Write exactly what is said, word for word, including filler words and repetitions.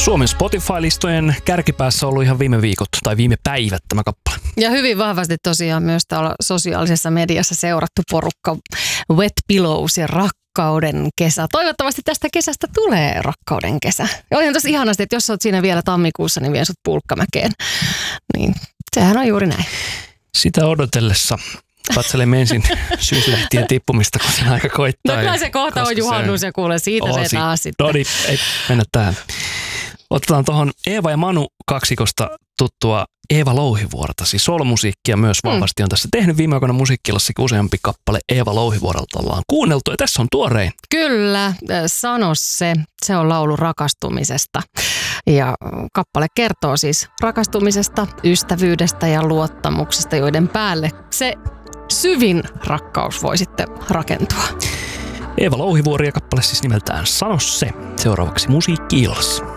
Suomen Spotify-listojen kärkipäässä on ollut ihan viime viikot tai viime päivät tämä kappale. Ja hyvin vahvasti tosiaan myös täällä sosiaalisessa mediassa seurattu porukka Wet Pillows ja Rakkauden kesä. Toivottavasti tästä kesästä tulee rakkauden kesä. Ja olihan tosi ihanasti, että jos sä oot siinä vielä tammikuussa, niin vien sut Pulkkamäkeen. Niin sehän on juuri näin. Sitä odotellessa katselemme ensin syyslehtien tippumista, kun sen aika koittaa. No kyllä se kohta on juhannus ja kuule siitä oh, se taas sitten. No niin, ei mennä tähän. Otetaan tuohon Eeva ja Manu kaksikosta tuttua Eeva Louhivuorta. Siis soul-musiikkia myös vahvasti on tässä tehnyt viime aikoina musiikkilassakin useampi kappale Eeva Louhivuorelta ollaan kuunneltu. Ja tässä on tuorein. Kyllä, sano se. Se on laulu rakastumisesta. Ja kappale kertoo siis rakastumisesta, ystävyydestä ja luottamuksesta, joiden päälle se syvin rakkaus voi sitten rakentua. Eeva Louhivuori ja kappale siis nimeltään Sano se. Seuraavaksi Musiikki-illassa.